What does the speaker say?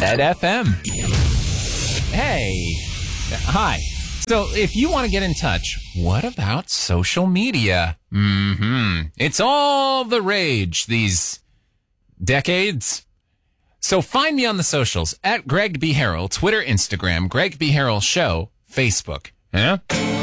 Ed FM. Hey. Hi. So if you want to get in touch, what about social media? It's all the rage these decades. So find me on the socials at Greg B. Harrell, Twitter, Instagram, Greg B. Harrell Show, Facebook. Yeah?